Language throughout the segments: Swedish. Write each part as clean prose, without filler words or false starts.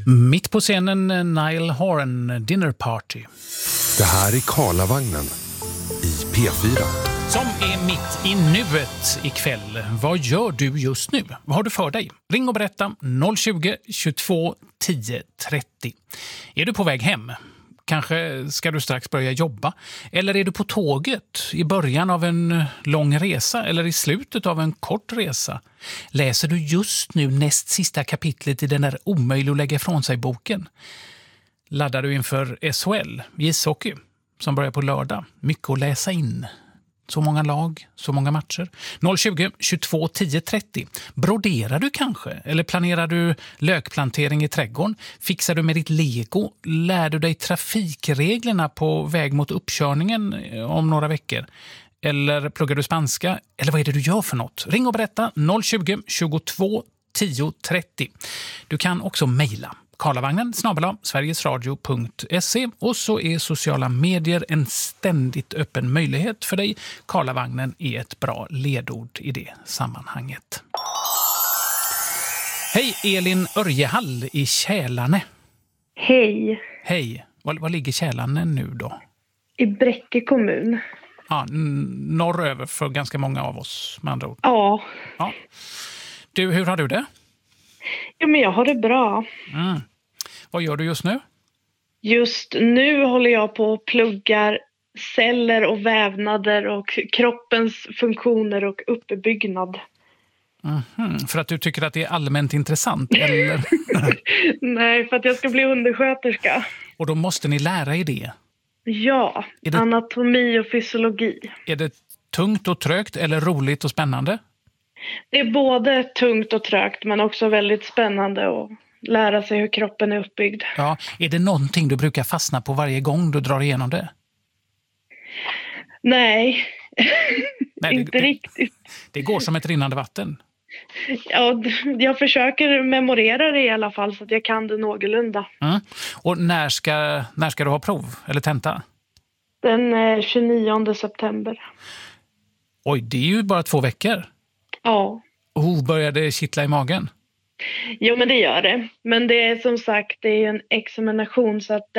Mitt på scenen Niall Horan Dinner Party. Det här är Karlavagnen i P4. Som är mitt i nuet ikväll. Vad gör du just nu? Vad har du för dig? Ring och berätta 020 22 10 30. Är du på väg hem? Kanske ska du strax börja jobba? Eller är du på tåget i början av en lång resa eller i slutet av en kort resa? Läser du just nu näst sista kapitlet i den där omöjlig att lägga ifrån sig boken? Laddar du inför SHL, ishockey, som börjar på lördag? Mycket att läsa in. Så många lag, så många matcher. 020 22 10 30. Broderar du kanske? Eller planerar du lökplantering i trädgården? Fixar du med ditt Lego? Lär du dig trafikreglerna på väg mot uppkörningen om några veckor? Eller pluggar du spanska? Eller vad är det du gör för något? Ring och berätta 020 22 10 30. Du kan också mejla Karlavagnen @sverigesradio.se och så är sociala medier en ständigt öppen möjlighet för dig. Karlavagnen är ett bra ledord i det sammanhanget. Hej, Elin Örjehall i Kälarne. Hej. Hej. Var ligger Kälarne nu då? I Bräcke kommun. Ja, norröver för ganska många av oss med andra ord. Ja. Du, hur har du det? Ja, men jag har det bra. Vad gör du just nu? Just nu håller jag på och pluggar celler och vävnader och kroppens funktioner och uppbyggnad. För att du tycker att det är allmänt intressant? Eller? Nej, för att jag ska bli undersköterska. Och då måste ni lära er det? Ja, anatomi och fysiologi. Är det tungt och trögt eller roligt och spännande? Det är både tungt och trögt men också väldigt spännande att lära sig hur kroppen är uppbyggd. Ja, är det någonting du brukar fastna på varje gång du drar igenom det? Nej, inte riktigt. Det går som ett rinnande vatten. Ja, jag försöker memorera det i alla fall så att jag kan det någorlunda. Och när ska du ha prov eller tenta? Den 29 september. Oj, det är ju bara 2 veckor. Ja. Börjar det kittla i magen? Jo, men det gör det. Men det är som sagt, det är en examination så att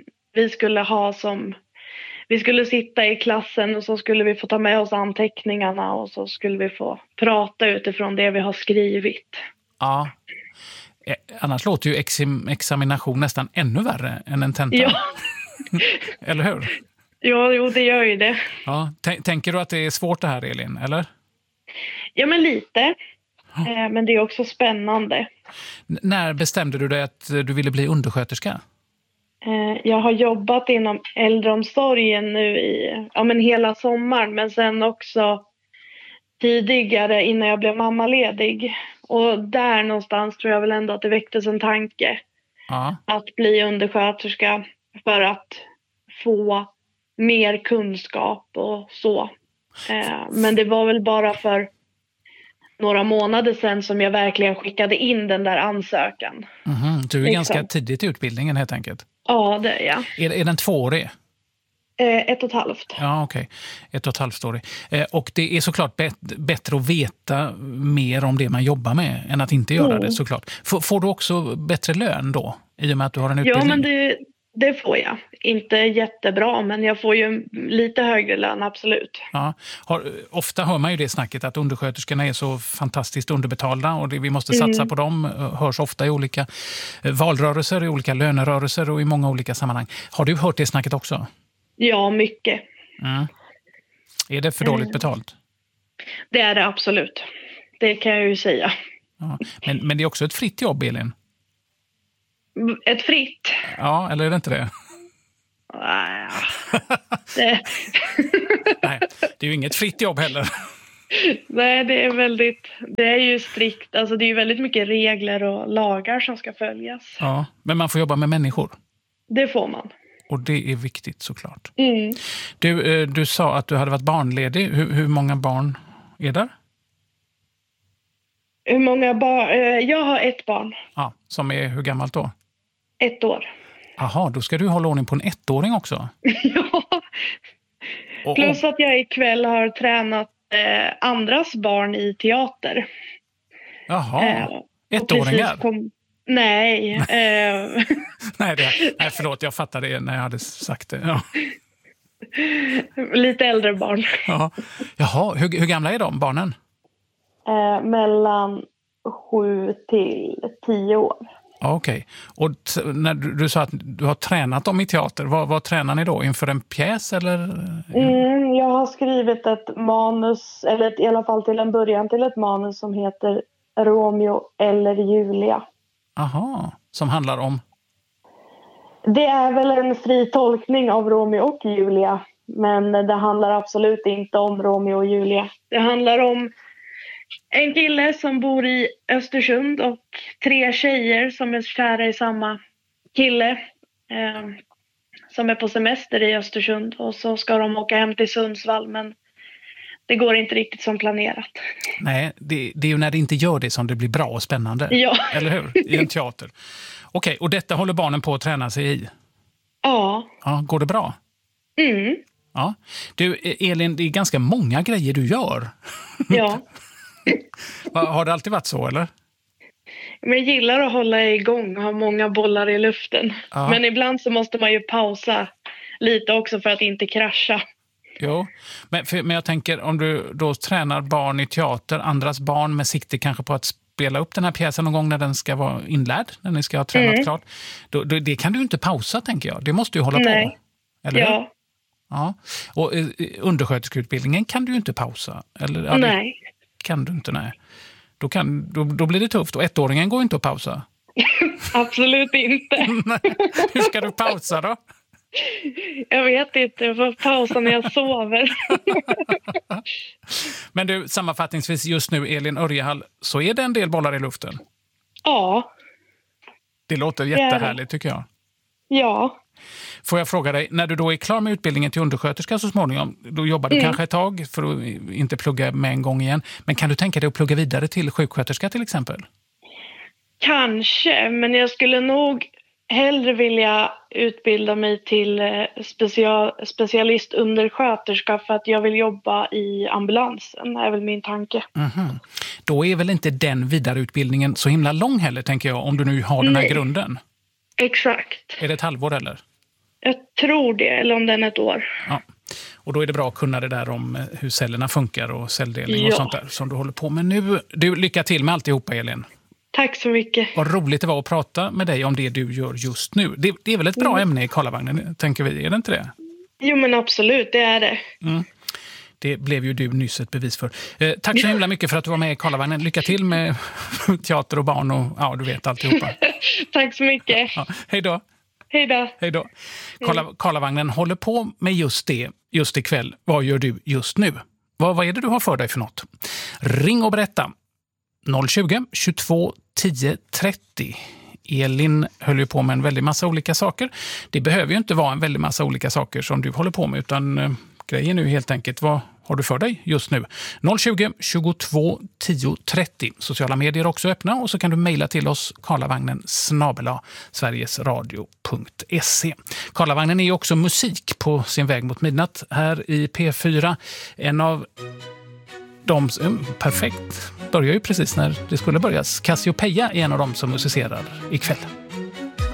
vi skulle sitta i klassen och så skulle vi få ta med oss anteckningarna och så skulle vi få prata utifrån det vi har skrivit. Ja, annars låter ju examination nästan ännu värre än en tenta. Ja. Eller hur? Ja, jo, det gör ju det. Ja. Tänker du att det är svårt det här, Elin, eller? Ja, men lite. Men det är också spännande. När bestämde du dig att du ville bli undersköterska? Jag har jobbat inom äldreomsorgen nu i hela sommaren. Men sen också tidigare innan jag blev mammaledig. Och där någonstans tror jag väl ändå att det väcktes en tanke. Ja. Att bli undersköterska för att få mer kunskap och så. Men det var väl bara för några månader sedan som jag verkligen skickade in den där ansökan. Du är ganska tidigt i utbildningen helt enkelt. Ja, det är jag. Är den 2-årig? 1,5. Ja, okej. 1,5-årig. Och det är såklart bättre att veta mer om det man jobbar med än att inte göra det, såklart. Får du också bättre lön då, i och med att du har en utbildning? Ja, men det får jag. Inte jättebra, men jag får ju lite högre lön, absolut. Ja. Ofta hör man ju det snacket att undersköterskorna är så fantastiskt underbetalda och vi måste satsa på dem. Hörs ofta i olika valrörelser, i olika lönerörelser och i många olika sammanhang. Har du hört det snacket också? Ja, mycket. Är det för dåligt betalt? Det är det absolut. Det kan jag ju säga. Ja. Men det är också ett fritt jobb, Elin. Ett fritt? Ja, eller är det inte det? Nej, det är ju inget fritt jobb heller. Nej, det är ju strikt. Alltså det är ju väldigt mycket regler och lagar som ska följas. Ja, men man får jobba med människor. Det får man. Och det är viktigt såklart. Du sa att du hade varit barnledig. Hur många barn är där? Hur många barn? Jag har 1 barn. Ja, som är hur gammalt då? 1 år. Jaha, då ska du hålla ordning på en 1-åring också. Ja. Plus att jag ikväll har tränat andras barn i teater. Jaha, 1-åringar? Nej. Nej, förlåt, jag fattade det när jag hade sagt det. Ja. Lite äldre barn. Ja. Jaha, hur gamla är de barnen? Mellan 7 till 10 år. Okej. Och när du sa att du har tränat dem i teater, vad tränar ni då? Inför en pjäs eller? Jag har skrivit ett manus, eller i alla fall till en början till ett manus som heter Romeo eller Julia. Aha, som handlar om? Det är väl en fri tolkning av Romeo och Julia, men det handlar absolut inte om Romeo och Julia. Det handlar om en kille som bor i Östersund och 3 tjejer som är kära i samma kille som är på semester i Östersund. Och så ska de åka hem till Sundsvall, men det går inte riktigt som planerat. Nej, det är ju när det inte gör det som det blir bra och spännande. Ja. Eller hur? I en teater. Okej, och detta håller barnen på att träna sig i? Ja. Ja, går det bra? Mm. Ja. Du, Elin, det är ganska många grejer du gör. Ja. Har det alltid varit så, eller? Men jag gillar att hålla igång och ha många bollar i luften. Ja. Men ibland så måste man ju pausa lite också för att inte krascha. Jo, men jag tänker om du då tränar barn i teater, andras barn med sikte kanske på att spela upp den här pjäsen någon gång när den ska vara inlärd, när ni ska ha tränat klart. Då, det kan du inte pausa, tänker jag. Det måste ju hålla på. Eller? Ja. Ja. Och undersköterskeutbildningen kan du ju inte pausa. Eller? Ja, Nej. Kan du inte, nej. Då blir det tufft. Och 1-åringen går inte att pausa. Absolut inte. Hur ska du pausa då? Jag vet inte, jag får pausa när jag sover. Men du, sammanfattningsvis just nu, Elin Örjehall, så är det en del bollar i luften. Ja. Det låter jättehärligt, tycker jag. Ja. Får jag fråga dig, när du då är klar med utbildningen till undersköterska så småningom, då jobbar du kanske ett tag för att inte plugga med en gång igen. Men kan du tänka dig att plugga vidare till sjuksköterska till exempel? Kanske, men jag skulle nog hellre vilja utbilda mig till specialistundersköterska för att jag vill jobba i ambulansen, är väl min tanke. Mm-hmm. Då är väl inte den vidareutbildningen så himla lång heller, tänker jag, om du nu har den här grunden? Exakt. Är det ett halvår eller? Jag tror det, eller om den är ett år. Ja. Och då är det bra att kunna det där om hur cellerna funkar och celldelning och sånt där som du håller på med nu. Du, lycka till med alltihopa, Elin. Tack så mycket. Vad roligt det var att prata med dig om det du gör just nu. Det är väl ett bra ämne i Karlavagnen, tänker vi. Är det inte det? Jo, men absolut, det är det. Mm. Det blev ju du nyss ett bevis för. Tack så himla mycket för att du var med i Karlavagnen. Lycka till med teater och barn och ja, du vet alltihopa. Tack så mycket. Ja, hej då. Hej då. Hej då. Karlavagnen håller på med just det just ikväll. Vad gör du just nu? Vad är det du har för dig för något? Ring och berätta. 020 22 10 30. Elin höll ju på med en väldigt massa olika saker. Det behöver ju inte vara en väldigt massa olika saker som du håller på med, utan grejen är ju helt enkelt, vad har du för dig just nu? 020 22 10 30. Sociala medier är också öppna och så kan du mejla till oss karlavagnen@sverigesradio.se. Karlavagnen är ju också musik på sin väg mot midnatt här i P4. En av de perfekt börjar ju precis när det skulle börjas. Cassiopeia är en av dem som musicerar ikväll.